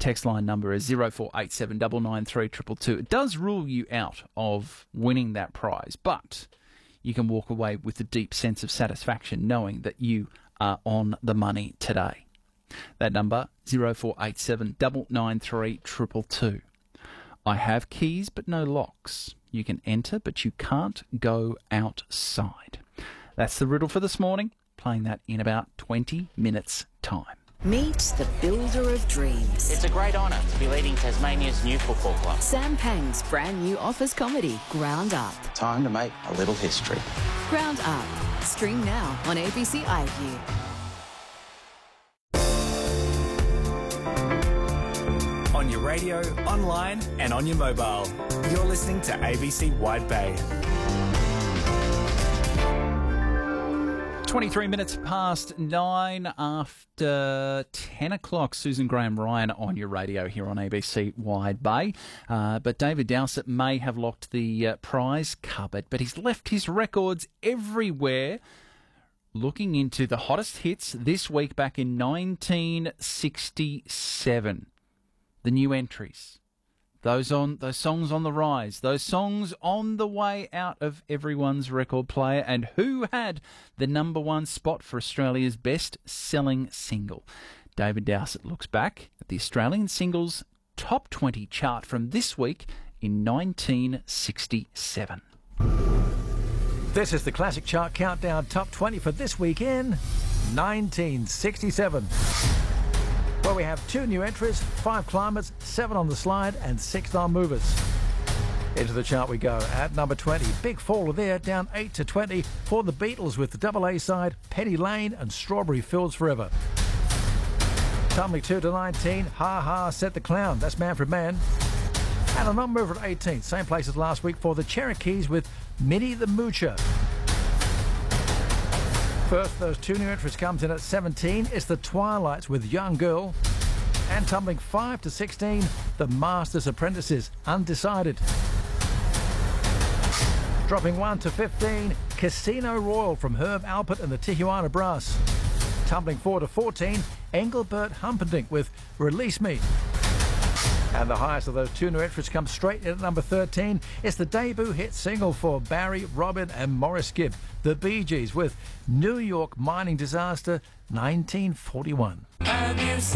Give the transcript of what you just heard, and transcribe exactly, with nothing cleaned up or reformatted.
text line number is zero four eight seven nine nine three two two two. It does rule you out of winning that prize, but you can walk away with a deep sense of satisfaction knowing that you are on the money today. That number, zero four eight seven nine nine three two two two. I have keys but no locks. You can enter but you can't go outside. That's the riddle for this morning. Playing that in about twenty minutes' time. Meet the builder of dreams. It's a great honour to be leading Tasmania's new football club. Sam Pang's brand new office comedy, Ground Up. Time to make a little history. Ground Up. Stream now on A B C iView. On your radio, online and on your mobile. You're listening to A B C Wide Bay. twenty-three minutes past nine after ten o'clock. Susan Graham-Ryan on your radio here on A B C Wide Bay. Uh, but David Dowsett may have locked the uh, prize cupboard, but he's left his records everywhere. Looking into the hottest hits this week back in nineteen sixty-seven. The new entries. Those on those songs on the rise, those songs on the way out of everyone's record player, and who had the number one spot for Australia's best-selling single. David Dowsett looks back at the Australian singles top twenty chart from this week in nineteen sixty-seven. This is the Classic Chart Countdown Top twenty for this week in nineteen sixty-seven. Well, we have two new entries, five climbers, seven on the slide, and six non-movers. Into the chart we go. At number twenty, big fall there, down eight to twenty for the Beatles with the double A side, Penny Lane and Strawberry Fields Forever. Tumbling two to nineteen, Ha Ha Set the Clown, that's Manfred Mann. And a non-mover at eighteen, same place as last week for the Cherokees with Minnie the Moocher. First, those two new entries comes in at seventeen. It's the Twilights with Young Girl. And tumbling five to sixteen, the Master's Apprentices, Undecided. Dropping one to fifteen, Casino Royal from Herb Alpert and the Tijuana Brass. Tumbling four to fourteen, Engelbert Humperdinck with Release Me. And the highest of those two new entries comes straight in at number thirteen. It's the debut hit single for Barry, Robin and Morris Gibb, the Bee Gees with New York Mining Disaster nineteen forty-one.